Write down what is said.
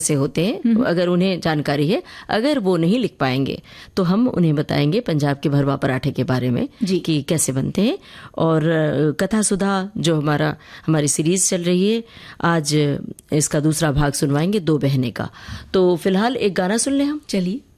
से होते हैं, अगर उन्हें जानकारी है। अगर वो नहीं लिख पाएंगे तो हम उन्हें बताएंगे पंजाब के भरवा पराठे के बारे में कि कैसे बनते हैं। और कथा सुधा जो हमारी सीरीज चल रही है, आज इसका दूसरा भाग सुनवाएंगे, दो बहनें का। तो फिलहाल एक गाना सुन लें हम। चलिए।